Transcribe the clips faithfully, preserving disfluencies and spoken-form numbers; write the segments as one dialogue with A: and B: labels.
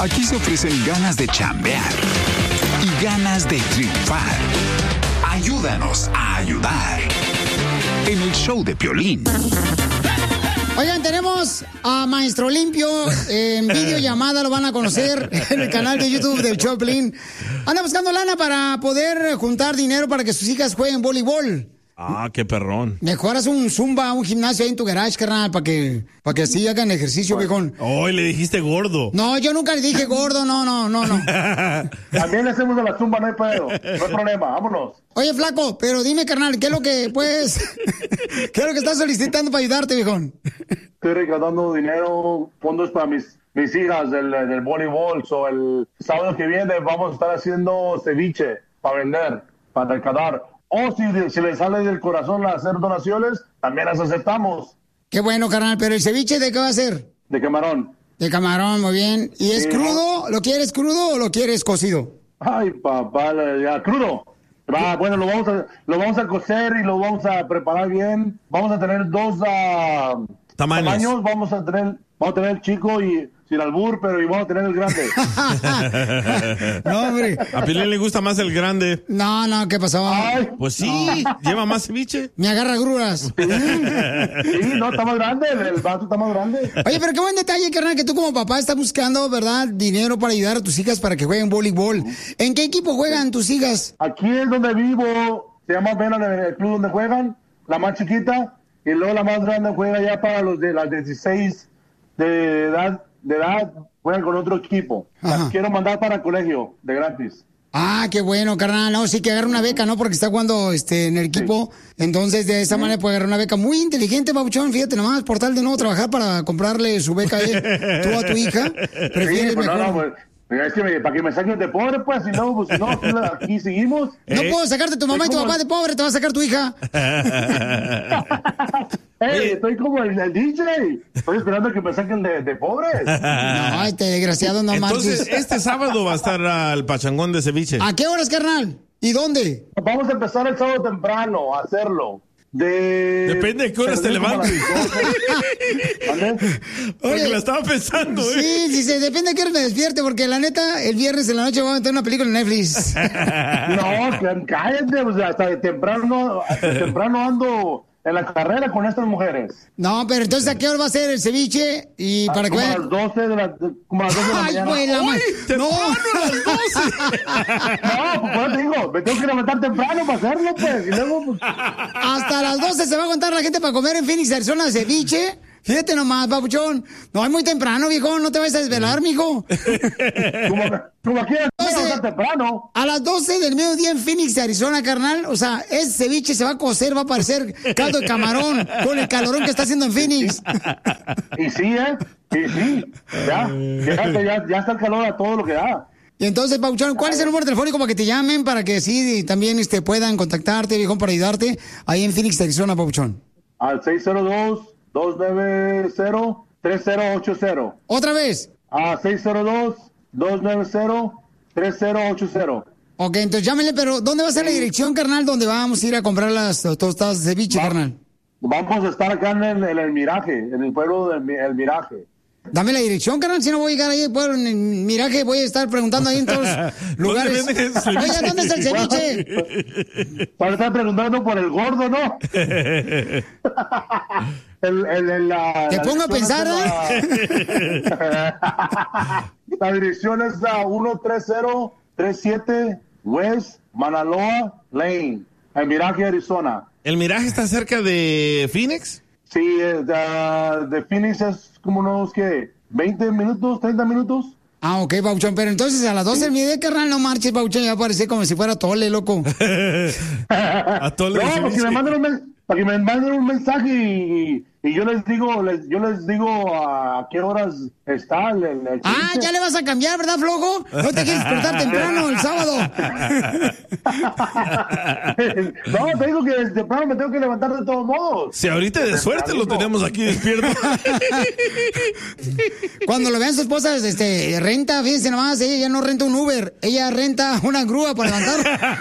A: Aquí se ofrecen ganas de chambear y ganas de triunfar. Ayúdanos a ayudar. En el show de Piolín.
B: Oigan, tenemos a Maestro Limpio en videollamada, lo van a conocer en el canal de YouTube del show de Piolín. Anda buscando lana para poder juntar dinero para que sus hijas jueguen voleibol.
C: Ah, qué perrón.
B: Mejoras un zumba, un gimnasio ahí en tu garage, carnal, para que, para que así hagan ejercicio, viejón.
C: Hoy le dijiste gordo.
B: No, yo nunca le dije gordo, no, no, no, no.
D: También le hacemos a la zumba, no hay pedo, no hay problema, vámonos.
B: Oye, flaco, pero dime, carnal, ¿qué es lo que, pues, qué es lo que estás solicitando para ayudarte, viejón?
D: Estoy recaudando dinero, fondos para mis, mis hijas del, del voleibol. So el sábado que viene vamos a estar haciendo ceviche para vender, para recaudar. O si se les sale del corazón hacer donaciones, también las aceptamos.
B: Qué bueno, carnal, pero ¿el ceviche de qué va a ser?
D: De camarón.
B: De camarón, muy bien. ¿Y es
D: Sí,
B: crudo?
D: ¿no?
B: ¿Lo quieres crudo o lo quieres cocido?
D: Ay, papá, ya, crudo. Va, bueno, lo vamos a, lo vamos a cocer y lo vamos a preparar bien. Vamos a tener dos uh,
C: Tamaños.
D: tamaños. Vamos a tener, vamos a tener el chico y sin albur, pero y vamos a tener el grande.
B: No, hombre.
C: A Piolín le gusta más el grande.
B: No, no, ¿qué pasó?
D: Ay,
C: Pues sí, lleva más ceviche.
B: Me agarra gruras.
D: sí, sí, no, está más grande, el, el vaso está más grande.
B: Oye, pero qué buen detalle, carnal, que tú como papá estás buscando, ¿verdad? Dinero para ayudar a tus hijas para que jueguen voleibol. ¿En qué equipo juegan tus hijas?
D: Aquí es donde vivo, se llama Vena, el club donde juegan, la más chiquita, y luego la más grande juega ya para los de las dieciséis de edad, de edad juegan con otro equipo.
B: Ajá.
D: Las quiero mandar para el colegio, de gratis.
B: Ah, qué bueno, carnal. No, sí que agarra una beca, ¿no? Porque está jugando este, en el equipo. Entonces, de esa manera puede agarrar una beca. Muy inteligente, babuchón. Fíjate nomás, por tal de no trabajar para comprarle su beca a él, tú a tu hija. Prefieres
D: Sí, pues
B: mejor.
D: no, no, pues, es que me- para que me saquen de pobre, pues, si no, pues, si no, aquí, aquí seguimos.
B: No
C: ¿Eh?
B: puedo sacarte tu mamá y tu
D: ¿Cómo?
B: papá de pobre, te va a sacar tu hija.
D: Hey, estoy como el, el D J. Estoy esperando que me saquen de, de pobre.
B: No, este desgraciado no
C: Entonces,
B: marches.
C: este sábado va a estar al pachangón de ceviche.
B: ¿A qué horas, carnal? ¿Y dónde?
D: Vamos a empezar el sábado temprano a hacerlo. De...
C: Depende de qué horas te
D: como a las
C: levantes.
D: doce. ¿Mande?
C: Porque
B: Oye,
C: la estaba pensando, ¿eh?
B: Sí, sí, sí, depende de qué hora me despierte, porque la neta, el viernes en la noche voy a meter una película en Netflix.
D: No, que- cállate, o sea, hasta de temprano, hasta de temprano ando en la carrera con estas mujeres.
B: No, pero entonces, ¿a qué hora va a ser el ceviche? Y para que
D: como a
B: vean...
D: las doce de la, de- como a las doce de la
B: Ay,
D: mañana.
B: güey, la ma- No,
D: No, pues por eso te digo, me tengo que levantar temprano para hacerlo, pues, y luego, pues,
B: hasta las doce se va a contar la gente para comer en Phoenix, Arizona, ceviche. Fíjate nomás, papuchón. No, es muy temprano, viejo, no te vayas a desvelar, mijo.
D: como, como aquí en
B: Doce.
D: levantar temprano.
B: A las doce del mediodía en Phoenix, Arizona, carnal. O sea, ese ceviche se va a cocer, va a parecer caldo de camarón con el calorón que está haciendo en Phoenix.
D: Y sí, ¿eh? Y sí, ya, ya, ya, ya está el calor a todo lo que da.
B: Y entonces, Pauchón, ¿cuál es el número telefónico para que te llamen, para que sí también este, puedan contactarte, viejo, para ayudarte ahí en Phoenix, Arizona, Pauchón?
D: Al seis cero dos, dos nueve cero, tres cero ocho cero.
B: ¿Otra vez?
D: A seis cero dos, dos nueve cero, tres cero ocho cero.
B: Ok, entonces llámenle, pero ¿dónde va a ser la dirección, carnal, donde vamos a ir a comprar las tostadas de ceviche, carnal?
D: Vamos a estar acá en el, en el Miraje, en el pueblo del Mi- el Miraje.
B: Dame la dirección, carnal, si no voy a llegar ahí, pueblo, en el Miraje, voy a estar preguntando ahí en todos los lugares.
C: ¿Dónde venden el ceviche?
B: Oye, ¿dónde está el ceviche?
D: Para estar preguntando por el gordo, ¿no? el, el, el, la,
B: Te
D: la
B: pongo a
D: dirección
B: pensar,
D: es la- La dirección es la uno tres cero tres siete West Manaloa Lane, en Miraje, Arizona.
C: ¿El Miraje está cerca de Phoenix?
D: Sí, eh, de, de Phoenix es como unos, ¿qué? ¿veinte minutos, treinta minutos?
B: Ah, ok, Pauchón, pero entonces a las doce del mediodía, carnal, no marches, Pauchón, ya parece como si fuera tole, loco.
C: Atole de
D: No, para que,
C: ceviche.
D: me manden un men- para que me manden un mensaje y, y yo les digo, les, yo les digo a qué horas está el, el, el
B: Ah,
D: ceviche.
B: ya le vas a cambiar, ¿verdad, flojo? No te quieres despertar temprano el sábado.
D: No, te digo que desde temprano me tengo que levantar de todos modos.
C: Si ahorita de suerte lo tenemos aquí despierto.
B: Cuando lo vean su esposa, este, renta, fíjense nomás, ella ya no renta un Uber, ella renta una grúa para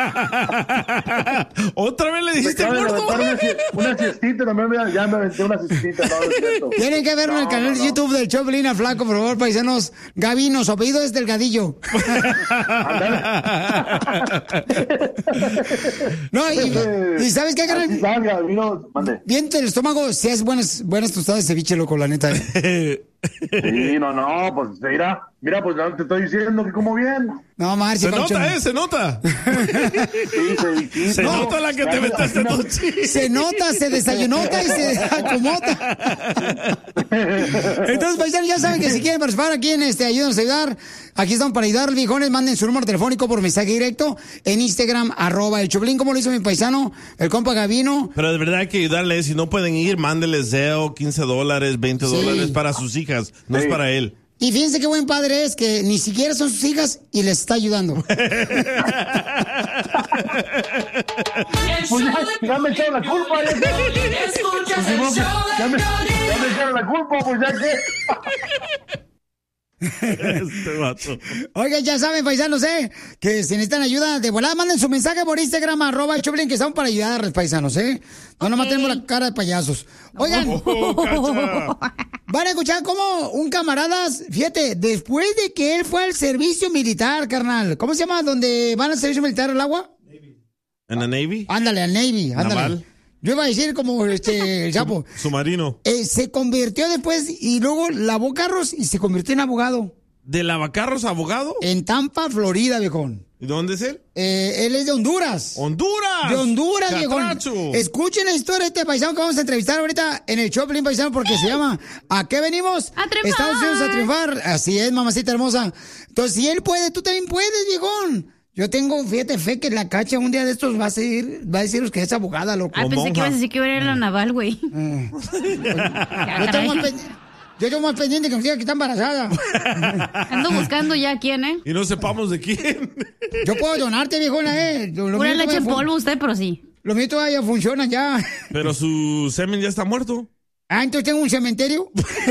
B: levantar.
C: ¿Otra vez le
D: Me
C: dijiste
D: acabo de
C: gordo?
D: levantar una, sie- una siestita, también me- ya me aventé una
B: No,
D: chiste, no, no es cierto.
B: Tienen que verlo en el
D: No,
B: canal
D: no,
B: de
D: no.
B: YouTube del Choplin a Flaco, por favor, paisanos. Gavino, su apellido es Delgadillo. No, y, y ¿sabes qué, carnal?
D: Así salga, vino, mande.
B: Bien el estómago, si haces buenas, buenas tostadas de ceviche, loco, la neta.
D: Sí, no, no, pues mira, mira, pues ya te estoy diciendo que como bien.
B: No, Marcia,
C: Se
B: Pauchón.
C: nota, eh, se nota.
D: Sí, cevichito.
C: Se nota la que te metiste tú.
B: Se nota, se desayunota y se acomoda. Entonces, paisanos, ya saben que si quieren participar aquí en este Ayúdanos a Ayudar, aquí están para ayudar, viejones. Manden su número telefónico por mensaje directo en Instagram, arroba el Choplin, como lo hizo mi paisano, el compa Gavino.
C: Pero de verdad hay que ayudarle. Si no pueden ir, mándeles Zelle, quince dólares, veinte
B: Sí.
C: dólares para sus hijas. No
D: Sí.
C: es para él.
B: Y fíjense qué buen padre es, que ni siquiera son sus hijas y les está ayudando.
D: Pues ya, ya me echaron la culpa. Ya, ya,
E: Escuchas el
D: Pues,
E: show
D: ya
E: de
D: me, ya
E: Piolín.
D: me echaron la culpa, pues ya que.
C: Este vato.
B: Oigan, ya saben, paisanos, ¿eh? Que si necesitan ayuda de volada, manden su mensaje por Instagram, arroba el Choplin, que estamos para ayudarles, paisanos, ¿eh? No, nomás tenemos la cara de payasos. Oigan,
C: Oh, cacha.
B: van a escuchar cómo un camarada, fíjate, después de que él fue al servicio militar, carnal, ¿cómo se llama? ¿Donde van al servicio militar al agua?
C: ¿En la Navy?
B: Ándale, al Navy, ándale.
C: Naval.
B: Yo iba a decir como este, el Chapo.
C: Submarino.
B: Eh, se convirtió después y luego lavó carros y se convirtió en abogado.
C: ¿De lavacarros abogado?
B: En Tampa, Florida, viejón.
C: ¿Y dónde es él?
B: Eh, él es de Honduras.
C: ¡Honduras!
B: De Honduras, viejón.
C: Catracho.
B: Escuchen la historia de este paisano que vamos a entrevistar ahorita en el Choplin, paisano, porque se llama ¿A qué venimos?
E: ¡A triunfar!
B: Estados Unidos a triunfar. Así es, mamacita hermosa. Entonces, si él puede, tú también puedes, viejón. Yo tengo, fíjate, fe que la Cacha un día de estos va a seguir, va a deciros que es abogada, loco.
E: Ah, pensé
C: monja.
E: que ibas a decir que iba a ir a la naval, güey.
B: Yo tengo más pen- yo tengo más pendiente que me diga que está embarazada.
E: Ando buscando ya quién, ¿eh?
C: Y no sepamos de quién.
B: Yo puedo donarte, viejona, eh. Lo
E: Pura
B: mío
E: leche en
B: todavía fun-
E: polvo usted, pero sí.
B: Lo mío todavía funciona ya.
C: Pero su semen ya está muerto.
B: Ah, entonces tengo un cementerio.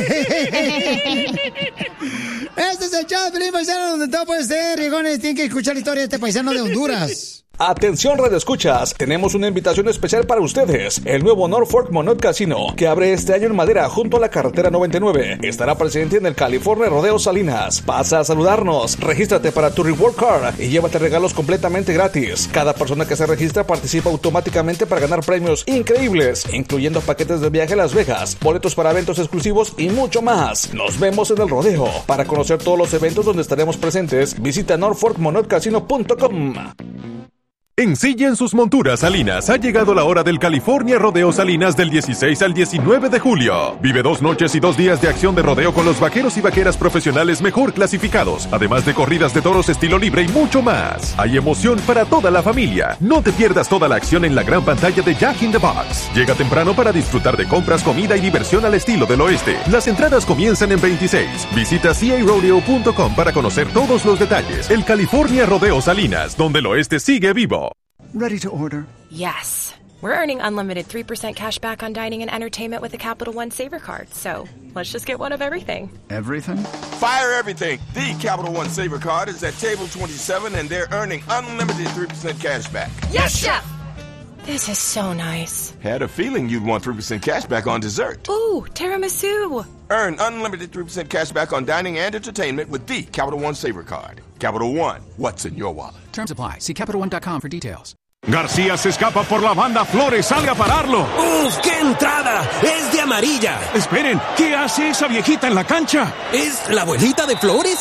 B: Este es el show de Piolín, paisano, donde todo puede ser, viejones. Tienen que escuchar la historia de este paisano de Honduras.
F: Atención Radio Escuchas, tenemos una invitación especial para ustedes. El nuevo Norfolk Monot Casino, que abre este año en Madera junto a la carretera noventa y nueve, estará presente en el California Rodeo Salinas. Pasa a saludarnos, regístrate para tu Reward Card y llévate regalos completamente gratis. Cada persona que se registra participa automáticamente para ganar premios increíbles, incluyendo paquetes de viaje a Las Vegas, boletos para eventos exclusivos y mucho más. Nos vemos en el rodeo. Para conocer todos los eventos donde estaremos presentes, visita norfolk monot casino punto com.
G: Ensillen sus monturas Salinas. Ha llegado la hora del California Rodeo Salinas del dieciséis al diecinueve de julio. Vive dos noches y dos días de acción de rodeo con los vaqueros y vaqueras profesionales mejor clasificados, además de corridas de toros estilo libre y mucho más. Hay emoción para toda la familia. No te pierdas toda la acción en la gran pantalla de Jack in the Box. Llega temprano para disfrutar de compras, comida y diversión al estilo del oeste. Las entradas comienzan en veintiséis. Visita c a rodeo punto com para conocer todos los detalles. El California Rodeo Salinas, donde el oeste sigue vivo.
H: Ready to order.
I: Yes. We're earning unlimited three percent cash back on dining and entertainment with the Capital One Saver Card. So let's just get one of everything.
H: Everything?
J: Fire everything. The Capital One Saver Card is at table twenty-seven, and they're earning unlimited three percent cash back.
I: Yes, Chef! This is so nice.
J: Had a feeling you'd want three percent cash back on dessert.
I: Ooh, tiramisu.
J: Earn unlimited three percent cash back on dining and entertainment with the Capital One Saver Card. Capital One, what's in your wallet?
H: Terms apply. See Capital One dot com for details.
G: García se escapa por la banda. Flores, salga a pararlo.
K: ¡Uf, qué entrada! ¡Es de amarilla!
G: Esperen, ¿qué hace esa viejita en la cancha?
K: ¿Es la abuelita de Flores?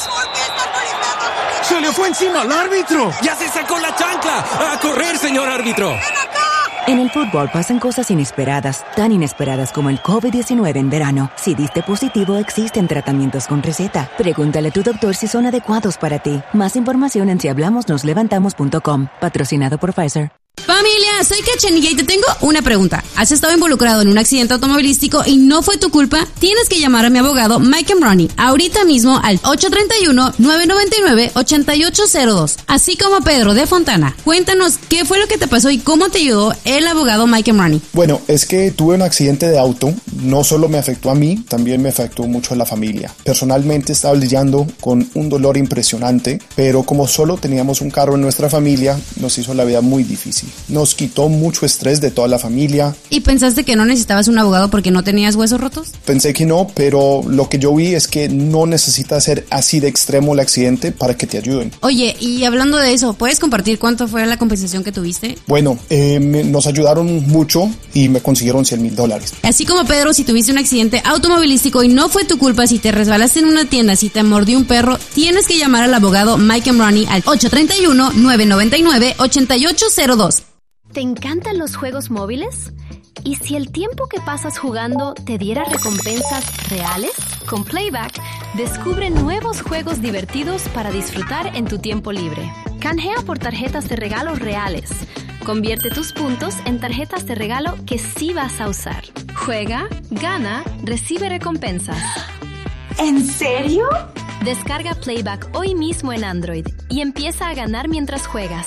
G: ¡Se le fue encima al árbitro!
K: ¡Ya se sacó la chancla! ¡A correr, señor árbitro!
L: En el fútbol pasan cosas inesperadas, tan inesperadas como el covid diecinueve en verano. Si diste positivo, existen tratamientos con receta. Pregúntale a tu doctor si son adecuados para ti. Más información en si hablamos nos levantamos punto com. Patrocinado por Pfizer.
E: Familia, soy Cachanilla y te tengo una pregunta. ¿Has estado involucrado en un accidente automovilístico y no fue tu culpa? Tienes que llamar a mi abogado Mike Ronnie ahorita mismo al ocho tres uno, nueve nueve nueve, ocho ocho cero dos. Así como Pedro de Fontana. Cuéntanos qué fue lo que te pasó y cómo te ayudó el abogado Mike Ronnie.
M: Bueno, es que tuve un accidente de auto. No solo me afectó a mí, también me afectó mucho a la familia. Personalmente estaba lidiando con un dolor impresionante, pero como solo teníamos un carro en nuestra familia, nos hizo la vida muy difícil. Nos quitó mucho estrés de toda la familia.
E: ¿Y pensaste que no necesitabas un abogado porque no tenías huesos rotos?
M: Pensé que no, pero lo que yo vi es que no necesita ser así de extremo el accidente para que te ayuden.
E: Oye, y hablando de eso, ¿puedes compartir cuánto fue la compensación que tuviste?
M: Bueno, eh, me, nos ayudaron mucho y me consiguieron cien mil dólares.
E: Así como Pedro, si tuviste un accidente automovilístico y no fue tu culpa, si te resbalaste en una tienda, si te mordió un perro, tienes que llamar al abogado Mike Ronnie al ocho tres uno, nueve nueve nueve, ocho ocho cero dos.
N: ¿Te encantan los juegos móviles? ¿Y si el tiempo que pasas jugando te diera recompensas reales? Con Playback, descubre nuevos juegos divertidos para disfrutar en tu tiempo libre. Canjea por tarjetas de regalo reales. Convierte tus puntos en tarjetas de regalo que sí vas a usar. Juega, gana, recibe recompensas.
O: ¿En serio?
N: Descarga Playback hoy mismo en Android y empieza a ganar mientras juegas.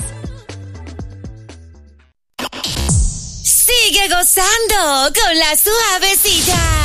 P: Sigue gozando con la suavecita.